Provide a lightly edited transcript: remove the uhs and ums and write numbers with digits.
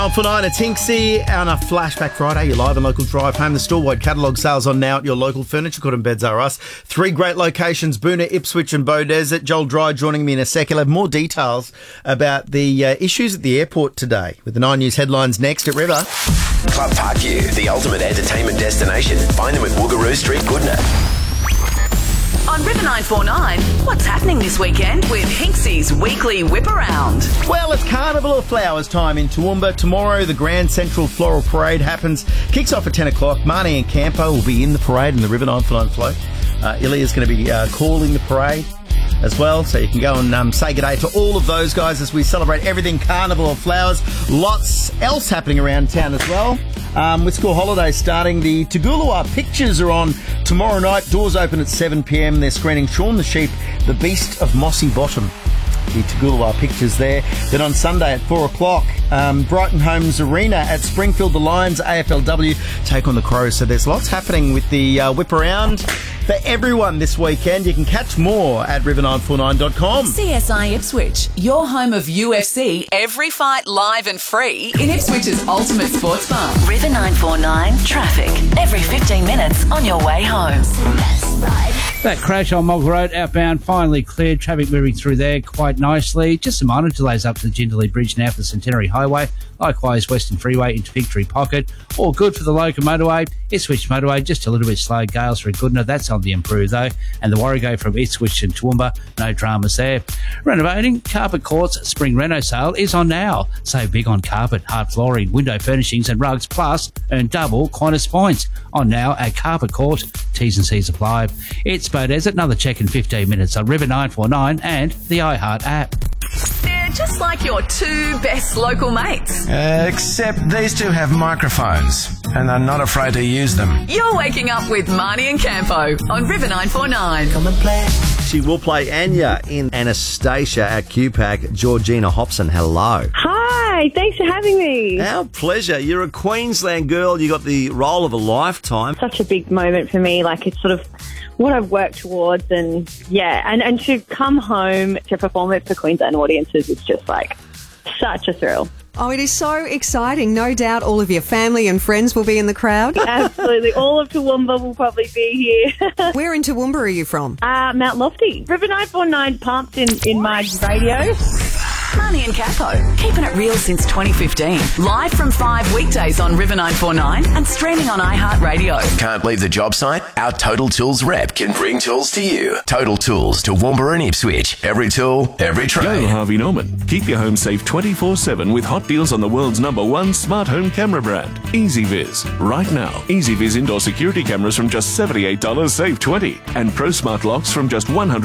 For 9, it's Hinksy on a Flashback Friday. You're live on Local Drive Home. The store-wide catalogue sales on now at your local Furniture Court and Beds R Us. 3 great locations, Boonah, Ipswich and Beaudesert. Joel Dry joining me in a sec. He'll have more details about the issues at the airport today with the 9 News headlines next at River. Club Park View, the ultimate entertainment destination. Find them at Woogaroo Street, Goodna. On River 949, what's happening this weekend with Hinksy's weekly whip around? Well, it's Carnival of Flowers time in Toowoomba. Tomorrow, the Grand Central Floral Parade happens. Kicks off at 10 o'clock. Marnie and Campo will be in the parade in the River 949 float. Ilya's going to be calling the parade as well, so you can go and say good day to all of those guys as we celebrate everything Carnival of Flowers. Lots else happening around town as well. With school holidays starting, the Toogoolawah Pictures are on tomorrow night. Doors open at 7 p.m. They're screening Shaun the Sheep, The Beast of Mossy Bottom. The Toogoolawah Pictures there. Then on Sunday at 4 o'clock, Brighton Homes Arena at Springfield, the Lions AFLW take on the Crows. So there's lots happening with the whip around for everyone this weekend. You can catch more at river949.com. CSI Ipswich, your home of UFC, every fight live and free in Ipswich's ultimate sports bar. River 949 traffic, every 15 minutes on your way home. That crash on Mogg Road outbound finally cleared. Traffic moving through there quite nicely. Just some minor delays up to the Jindalee Bridge now for the Centenary Highway. Likewise, Western Freeway into Victory Pocket. All good for the local motorway. Ipswich Motorway, just a little bit slow. Galesbury Goodna, that's on the improve though. And the Warrego from Ipswich and Toowoomba, no dramas there. Renovating, Carpet Court's Spring Reno sale is on now. Save big on carpet, hard flooring, window furnishings and rugs, plus earn double Qantas points. On now at Carpet Court. T's and C's apply. It's Beaudesert, another check in 15 minutes on River 949 and the iHeart app. They're just like your 2 best local mates. Except these 2 have microphones and are not afraid to use them. You're waking up with Marnie and Campo on River 949. Come and play. She will play Anya in Anastasia at QPAC. Georgina Hobson, hello. Hi, thanks for having me. Our pleasure. You're a Queensland girl. You got the role of a lifetime. Such a big moment for me. Like, it's sort of what I've worked towards, and yeah, and to come home to perform it for Queensland audiences is just like such a thrill. Oh, it is so exciting. No doubt all of your family and friends will be in the crowd. Absolutely. All of Toowoomba will probably be here. Where in Toowoomba are you from? Mount Lofty. River 949 pumped in my radio. Marnie and Capo, keeping it real since 2015. Live from 5 weekdays on River 949 and streaming on iHeartRadio. Can't leave the job site? Our Total Tools rep can bring tools to you. Total Tools to Toowoomba and Ipswich. Every tool, every trade. Yo, Harvey Norman. Keep your home safe 24/7 with hot deals on the world's #1 smart home camera brand, EasyViz. Right now, EasyViz indoor security cameras from just $78, save $20. And ProSmart locks from just $100.